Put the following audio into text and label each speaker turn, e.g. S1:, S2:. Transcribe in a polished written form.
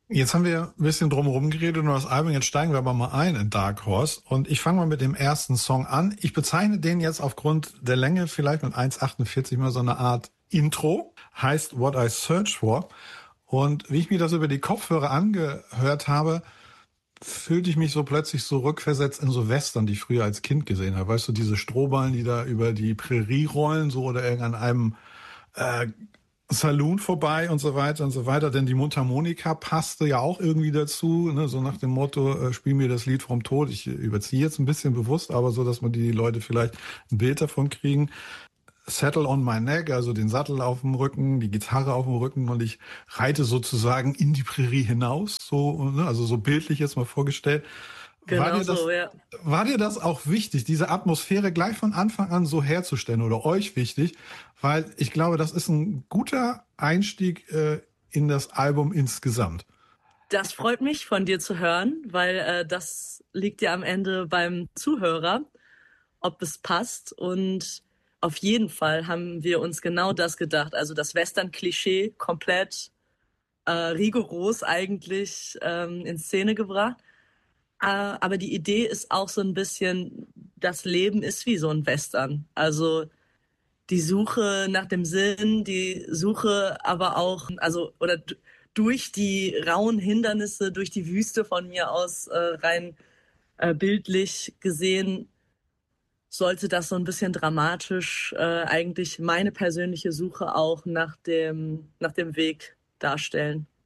S1: Jetzt haben wir ein bisschen drumherum geredet über das Album. Jetzt steigen wir aber mal ein in Dark Horse. Und ich fange mal mit dem ersten Song an. Ich bezeichne den jetzt aufgrund der Länge vielleicht mit 1,48 mal so eine Art Intro. Heißt What I Search For. Und wie ich mir das über die Kopfhörer angehört habe, fühlte ich mich so plötzlich so rückversetzt in so Western, die ich früher als Kind gesehen habe. Weißt du, diese Strohballen, die da über die Prärie rollen, so oder irgend an einem äh, Saloon vorbei und so weiter und so weiter. Denn die Mundharmonika passte ja auch irgendwie dazu, ne? So nach dem Motto, spiel mir das Lied vom Tod. Ich überziehe jetzt ein bisschen bewusst, aber so, dass man die Leute vielleicht ein Bild davon kriegen. Saddle on my neck, also den Sattel auf dem Rücken, die Gitarre auf dem Rücken und ich reite sozusagen in die Prärie hinaus, so, ne? Also so bildlich jetzt mal vorgestellt. War
S2: Genau
S1: dir
S2: so,
S1: das,
S2: ja.
S1: war dir das auch wichtig, diese Atmosphäre gleich von Anfang an so herzustellen oder euch wichtig? Weil ich glaube, das ist ein guter Einstieg in das Album insgesamt.
S2: Das freut mich von dir zu hören, weil das liegt ja am Ende beim Zuhörer, ob es passt. Und auf jeden Fall haben wir uns genau das gedacht. Also das Western-Klischee komplett rigoros eigentlich in Szene gebracht. Aber die Idee ist auch so ein bisschen, das Leben ist wie so ein Western. Also die Suche nach dem Sinn, die Suche aber auch, also oder durch die rauen Hindernisse, durch die Wüste von mir aus rein bildlich gesehen, sollte das so ein bisschen dramatisch eigentlich meine persönliche Suche auch nach dem Weg darstellen.